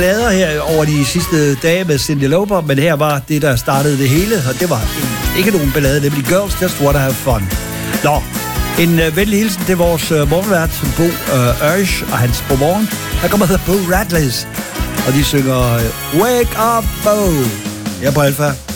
ballader her over de sidste dage med Cyndi Lauper, men her var det, der startede det hele, og det var ikke nogen ballade, nemlig Girls Just Wanna Have Fun. Nå, en venlig hilsen til vores morgenvært, Bo Urge og hans Morgen. Her kommer der Bo Radley, og de synger Wake Up Bo. Jeg er på Alfa.